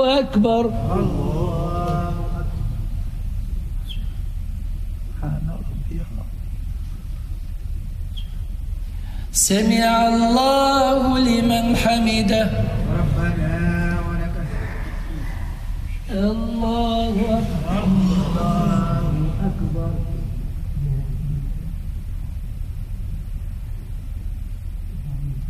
أكبر. الله أكبر. سبحان ربي الله. سمع الله لمن حمده. ربنا ولك الله أكبر.